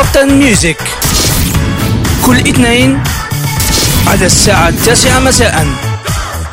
توب 10 ميوزك كل اثنين على الساعة 9 مساء.